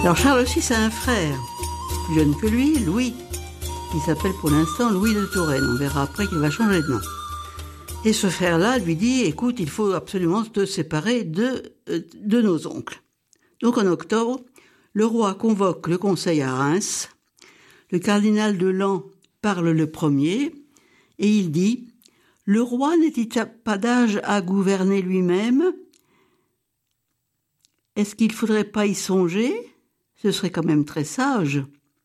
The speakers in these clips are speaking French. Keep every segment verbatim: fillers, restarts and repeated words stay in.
Alors Charles six a un frère, plus jeune que lui, Louis, qui s'appelle pour l'instant Louis de Touraine. On verra après qu'il va changer de nom. Et ce frère-là lui dit, écoute, il faut absolument te séparer de, de nos oncles. Donc en octobre, le roi convoque le conseil à Reims. Le cardinal de Laon parle le premier et il dit « Le roi n'est-il pas d'âge à gouverner lui-même ? Est-ce qu'il ne faudrait pas y songer ? Ce serait quand même très sage. »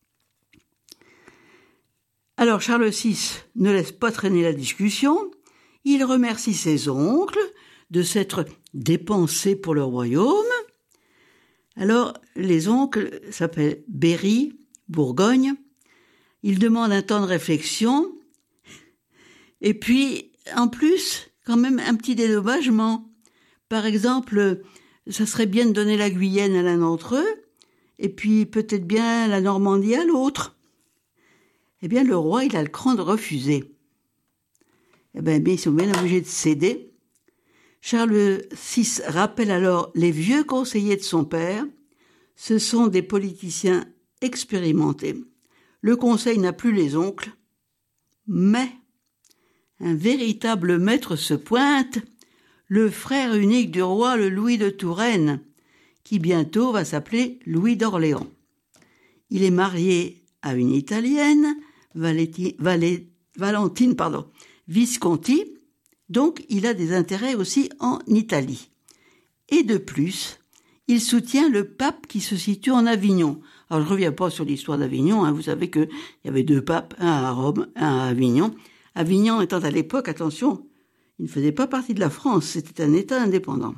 Alors Charles six ne laisse pas traîner la discussion. Il remercie ses oncles de s'être dépensés pour le royaume. Alors les oncles s'appellent Berry, Bourgogne. Ils demandent un temps de réflexion. Et puis, en plus, quand même un petit dédommagement. Par exemple, ça serait bien de donner la Guyenne à l'un d'entre eux, et puis peut-être bien la Normandie à l'autre. Eh bien, le roi, il a le cran de refuser. Eh bien, ils sont bien obligés de céder. Charles six rappelle alors les vieux conseillers de son père. Ce sont des politiciens expérimentés. Le conseil n'a plus les oncles, mais un véritable maître se pointe, le frère unique du roi, le Louis de Touraine, qui bientôt va s'appeler Louis d'Orléans. Il est marié à une Italienne, Valetti, Valet, Valentine pardon, Visconti, donc il a des intérêts aussi en Italie. Et de plus, il soutient le pape qui se situe en Avignon. Alors je ne reviens pas sur l'histoire d'Avignon, hein, vous savez qu'il y avait deux papes, un à Rome, un à Avignon. Avignon étant à l'époque, attention, il ne faisait pas partie de la France, c'était un État indépendant.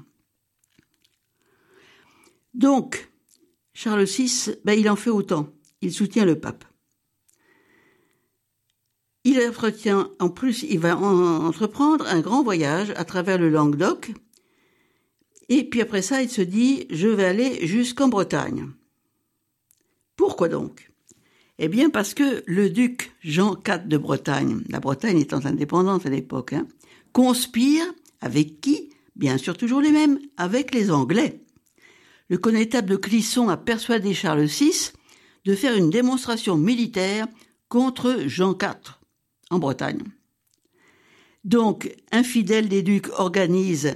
Donc, Charles six, ben, il en fait autant, il soutient le pape. Il entretient, en plus, il va en, entreprendre un grand voyage à travers le Languedoc, et puis après ça, il se dit, je vais aller jusqu'en Bretagne. Pourquoi donc ? Eh bien parce que le duc Jean quatre de Bretagne, la Bretagne étant indépendante à l'époque, hein, conspire avec qui ? Bien sûr toujours les mêmes, avec les Anglais. Le connétable de Clisson a persuadé Charles six de faire une démonstration militaire contre Jean quatre en Bretagne. Donc, un fidèle des ducs organise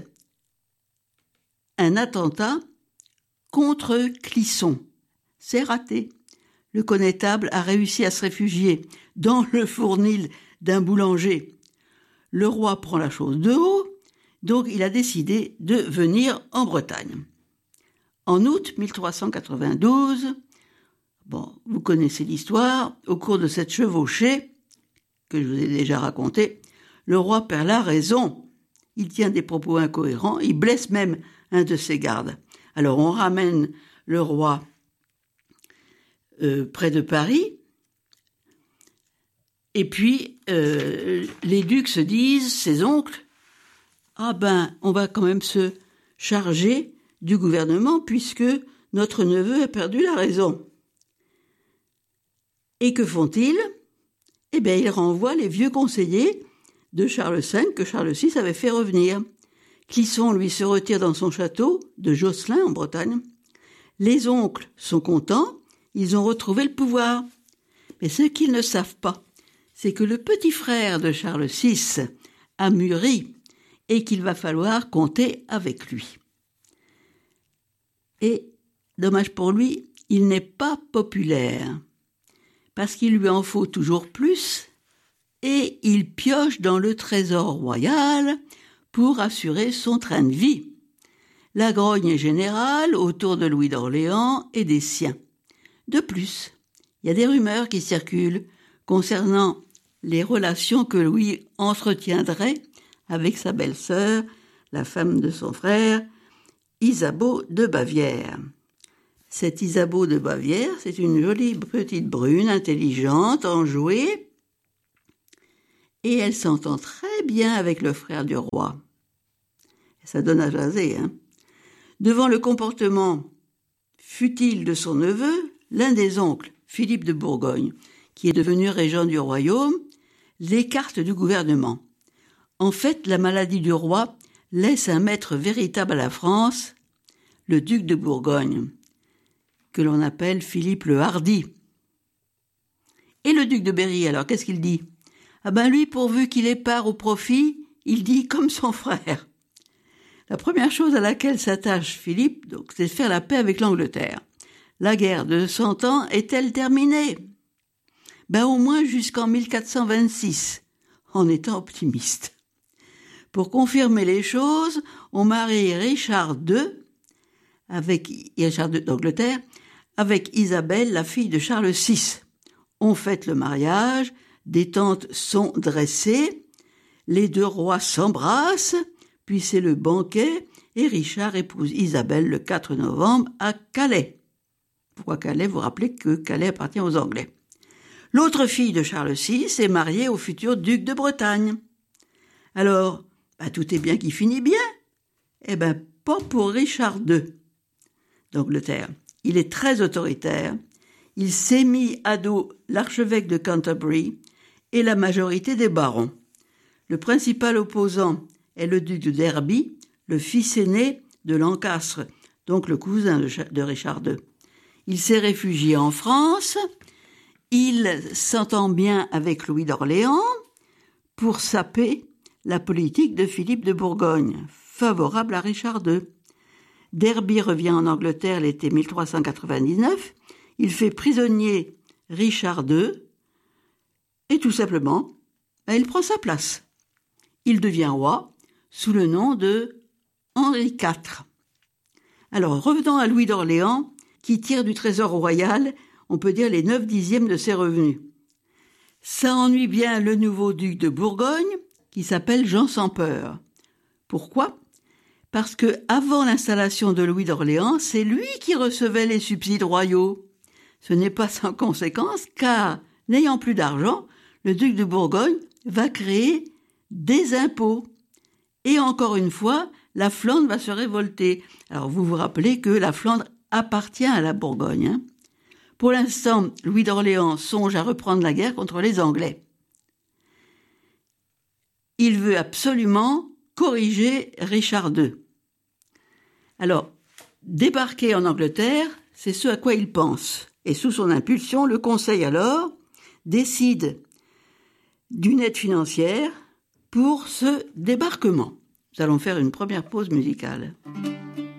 un attentat contre Clisson. C'est raté. Le connétable a réussi à se réfugier dans le fournil d'un boulanger. Le roi prend la chose de haut, donc il a décidé de venir en Bretagne. En août mille trois cent quatre-vingt-douze, bon, vous connaissez l'histoire, au cours de cette chevauchée, que je vous ai déjà racontée, le roi perd la raison. Il tient des propos incohérents, il blesse même un de ses gardes. Alors on ramène le roi Euh, près de Paris, et puis euh, les ducs se disent, ses oncles, ah ben, on va quand même se charger du gouvernement puisque notre neveu a perdu la raison. Et que font-ils ? Eh bien, ils renvoient les vieux conseillers de Charles cinq que Charles six avait fait revenir. Clisson, lui, se retire dans son château de Josselin, en Bretagne. Les oncles sont contents, ils ont retrouvé le pouvoir. Mais ce qu'ils ne savent pas, c'est que le petit frère de Charles six a mûri et qu'il va falloir compter avec lui. Et, dommage pour lui, il n'est pas populaire, parce qu'il lui en faut toujours plus, et il pioche dans le trésor royal pour assurer son train de vie. La grogne est générale autour de Louis d'Orléans et des siens. De plus, il y a des rumeurs qui circulent concernant les relations que Louis entretiendrait avec sa belle-sœur, la femme de son frère, Isabeau de Bavière. Cette Isabeau de Bavière, c'est une jolie petite brune, intelligente, enjouée, et elle s'entend très bien avec le frère du roi. Ça donne à jaser, hein. Devant le comportement futile de son neveu, l'un des oncles, Philippe de Bourgogne, qui est devenu régent du royaume, l'écarte du gouvernement. En fait, la maladie du roi laisse un maître véritable à la France, le duc de Bourgogne, que l'on appelle Philippe le Hardi. Et le duc de Berry, alors, qu'est-ce qu'il dit? Ah ben lui, pourvu qu'il ait part au profit, il dit comme son frère. La première chose à laquelle s'attache Philippe, donc, c'est de faire la paix avec l'Angleterre. La guerre de Cent Ans est-elle terminée? Ben au moins jusqu'en mille quatre cent vingt-six, en étant optimiste. Pour confirmer les choses, on marie Richard deux, avec Richard deux d'Angleterre, avec Isabelle, la fille de Charles six. On fête le mariage, des tentes sont dressées, les deux rois s'embrassent, puis c'est le banquet, et Richard épouse Isabelle le quatre novembre à Calais. Pourquoi Calais? Vous vous rappelez que Calais appartient aux Anglais. L'autre fille de Charles six est mariée au futur duc de Bretagne. Alors, bah, tout est bien qui finit bien. Eh ben, pas pour Richard deux d'Angleterre. Il est très autoritaire. Il s'est mis à dos l'archevêque de Canterbury et la majorité des barons. Le principal opposant est le duc de Derby, le fils aîné de Lancastre, donc le cousin de Richard deux. Il s'est réfugié en France. Il s'entend bien avec Louis d'Orléans pour saper la politique de Philippe de Bourgogne, favorable à Richard deux. Derby revient en Angleterre l'été mille trois cent quatre-vingt-dix-neuf. Il fait prisonnier Richard deux et tout simplement, il prend sa place. Il devient roi sous le nom de Henri quatre. Alors, revenons à Louis d'Orléans, qui tire du trésor royal, on peut dire les neuf dixièmes de ses revenus. Ça ennuie bien le nouveau duc de Bourgogne, qui s'appelle Jean sans peur. Pourquoi? Parce que avant l'installation de Louis d'Orléans, c'est lui qui recevait les subsides royaux. Ce n'est pas sans conséquence, car, n'ayant plus d'argent, le duc de Bourgogne va créer des impôts. Et encore une fois, la Flandre va se révolter. Alors vous vous rappelez que la Flandre appartient à la Bourgogne. Hein. Pour l'instant, Louis d'Orléans songe à reprendre la guerre contre les Anglais. Il veut absolument corriger Richard deux. Alors, débarquer en Angleterre, c'est ce à quoi il pense. Et sous son impulsion, le Conseil alors décide d'une aide financière pour ce débarquement. Nous allons faire une première pause musicale.